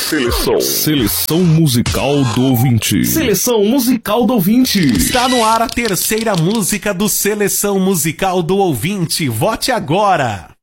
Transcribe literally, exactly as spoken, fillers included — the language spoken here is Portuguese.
Seleção. Seleção musical do ouvinte. Seleção musical do ouvinte. Está no ar a terceira música do Seleção Musical do Ouvinte. Vote agora!